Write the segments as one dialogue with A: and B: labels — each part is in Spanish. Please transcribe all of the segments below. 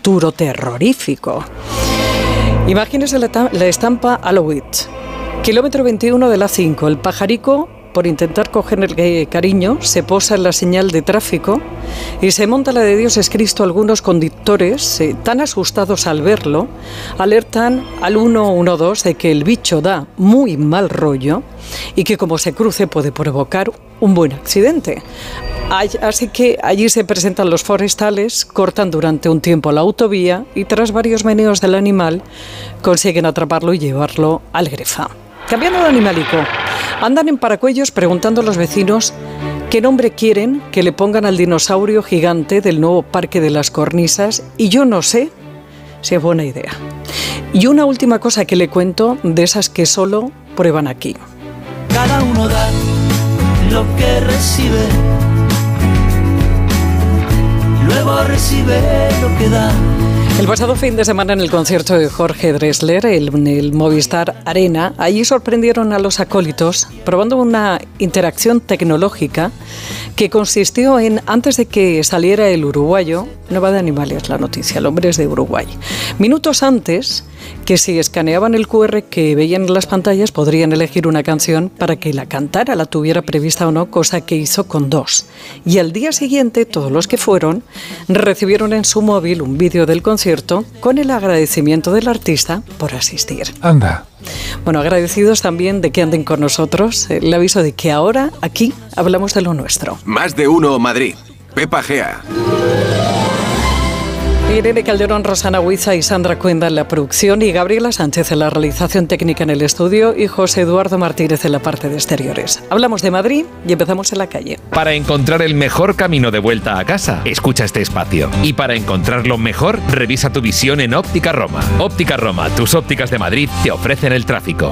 A: futuro terrorífico. Imagínese la estampa Alowitz. Kilómetro 21 de la 5. El pajarico, por intentar coger el cariño, se posa en la señal de tráfico y se monta la de Dios es Cristo. Algunos conductores, tan asustados al verlo, alertan al 112 de que el bicho da muy mal rollo y que como se cruce puede provocar un buen accidente. Así que allí se presentan los forestales, cortan durante un tiempo la autovía y tras varios meneos del animal consiguen atraparlo y llevarlo al Grefa. Cambiando de animalico, andan en Paracuellos preguntando a los vecinos qué nombre quieren que le pongan al dinosaurio gigante del nuevo Parque de las Cornisas y yo no sé si es buena idea. Y una última cosa que le cuento, de esas que solo prueban aquí.
B: Cada uno da lo que recibe, luego recibe lo que da.
A: El pasado fin de semana en el concierto de Jorge Drexler, en el Movistar Arena, allí sorprendieron a los acólitos probando una interacción tecnológica que consistió en, antes de que saliera el uruguayo, no va de animales la noticia, el hombre es de Uruguay, minutos antes, que si escaneaban el QR que veían en las pantallas podrían elegir una canción para que la cantara, la tuviera prevista o no, cosa que hizo con 2. Y al día siguiente, todos los que fueron recibieron en su móvil un vídeo del concierto con el agradecimiento del artista por asistir.
C: Anda.
A: Bueno, agradecidos también de que anden con nosotros. El aviso de que ahora, aquí, hablamos de lo nuestro.
D: Más de uno Madrid. Pepa Gea.
A: Irene Calderón, Rosana Huiza y Sandra Cuenda en la producción y Gabriela Sánchez en la realización técnica en el estudio y José Eduardo Martínez en la parte de exteriores. Hablamos de Madrid y empezamos en la calle.
E: Para encontrar el mejor camino de vuelta a casa, escucha este espacio. Y para encontrarlo mejor, revisa tu visión en Óptica Roma. Óptica Roma, tus ópticas de Madrid te ofrecen el tráfico.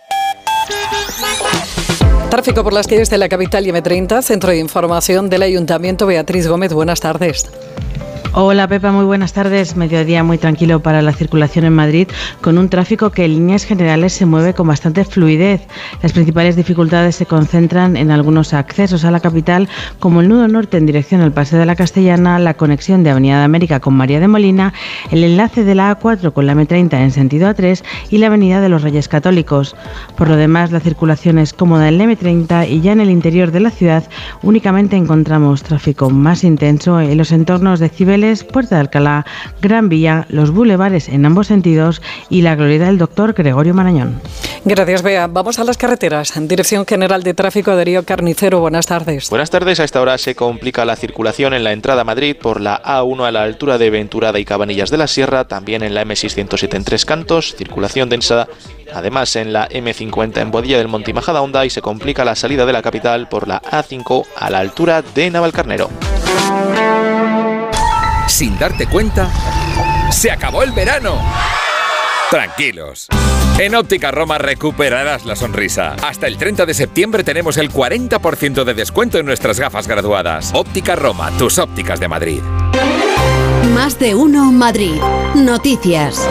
A: Tráfico por las calles de la capital y M30, Centro de Información del Ayuntamiento. Beatriz Gómez, buenas tardes.
F: Hola Pepa, muy buenas tardes. Mediodía muy tranquilo para la circulación en Madrid, con un tráfico que en líneas generales se mueve con bastante fluidez. Las principales dificultades se concentran en algunos accesos a la capital, como el nudo norte en dirección al Paseo de la Castellana, la conexión de Avenida de América con María de Molina, el enlace de la A4 con la M30 en sentido A3 y la Avenida de los Reyes Católicos. Por lo demás, la circulación es cómoda en la M30 y ya en el interior de la ciudad únicamente encontramos tráfico más intenso en los entornos de Cibeles, Puerta de Alcalá, Gran Vía, los bulevares en ambos sentidos y la glorieta del Doctor Gregorio Marañón.
A: Gracias, Bea. Vamos a las carreteras. En Dirección General de Tráfico, Darío Carnicero, buenas tardes.
G: Buenas tardes. A esta hora se complica la circulación en la entrada a Madrid por la A1 a la altura de Venturada y Cabanillas de la Sierra, también en la M607 en Tres Cantos, circulación densa. Además, en la M50 en Boadilla del Monte y Majadahonda, y se complica la salida de la capital por la A5 a la altura de Navalcarnero.
H: Sin darte cuenta, ¡se acabó el verano! Tranquilos. En Óptica Roma recuperarás la sonrisa. Hasta el 30 de septiembre tenemos el 40% de descuento en nuestras gafas graduadas. Óptica Roma, tus ópticas de Madrid.
I: Más de uno Madrid. Noticias.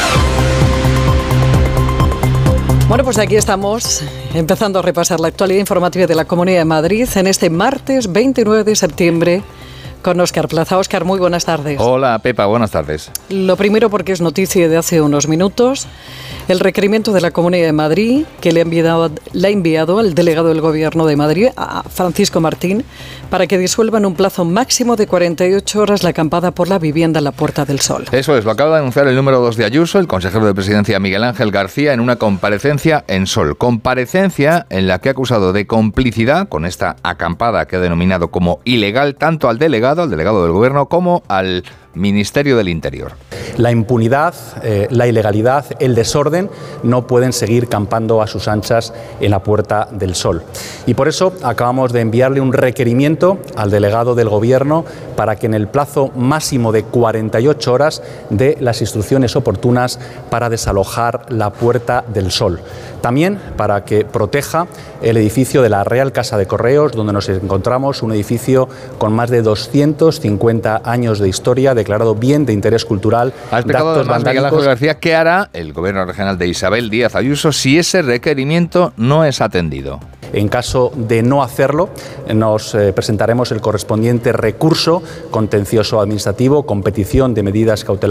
A: Bueno, pues aquí estamos, empezando a repasar la actualidad informativa de la Comunidad de Madrid en este martes 29 de septiembre. Con Óscar Plaza. Óscar, muy buenas tardes.
C: Hola, Pepa, buenas tardes.
A: Lo primero, porque es noticia de hace unos minutos, el requerimiento de la Comunidad de Madrid que le ha enviado al delegado del Gobierno de Madrid, a Francisco Martín, para que disuelva en un plazo máximo de 48 horas la acampada por la vivienda en la Puerta del Sol.
C: Eso es, lo acaba de anunciar el número 2 de Ayuso, el consejero de Presidencia Miguel Ángel García, en una comparecencia en Sol. Comparecencia en la que ha acusado de complicidad con esta acampada que ha denominado como ilegal tanto al delegado del Gobierno, como al Ministerio del Interior.
J: La impunidad, la ilegalidad, el desorden no pueden seguir campando a sus anchas en la Puerta del Sol. Y por eso acabamos de enviarle un requerimiento al delegado del Gobierno para que en el plazo máximo de 48 horas dé las instrucciones oportunas para desalojar la Puerta del Sol. También para que proteja el edificio de la Real Casa de Correos, donde nos encontramos, un edificio con más de 250 años de historia, declarado bien de interés cultural.
C: Ha explicado además Miguel Ángel García qué hará el Gobierno regional de Isabel Díaz Ayuso si ese requerimiento no es atendido.
J: En caso de no hacerlo, nos presentaremos el correspondiente recurso contencioso administrativo con petición de medidas cautelares